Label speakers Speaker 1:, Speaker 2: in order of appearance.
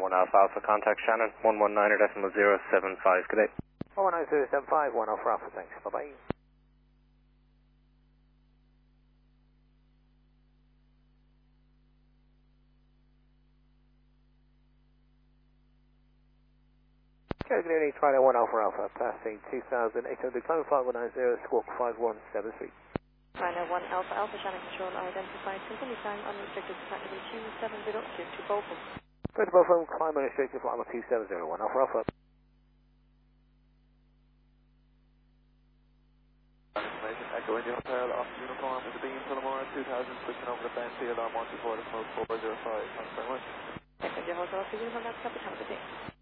Speaker 1: 1 Alpha Alpha, contact Shannon, 119.075, good day.
Speaker 2: 119.075, 1 Alpha Alpha, thanks, bye-bye. Okay, good evening, Friday 1 Alpha Alpha, passing 2,800, climb 5190, squawk 5173.
Speaker 3: China 1 Alpha Alpha, Shannon Control identified, continue time unrestricted to practical 270 to Bolton.
Speaker 2: Go to Bolton, climb unrestricted, flight number 270, 1 Alpha Alpha.
Speaker 4: Information, Echo India Hotel, off uniform with the beam, Tullamore 2000, switching over the band, CLR 124 to smoke 405, thanks very much.
Speaker 3: Echo India Hotel, off uniform, that's covered, have a good day.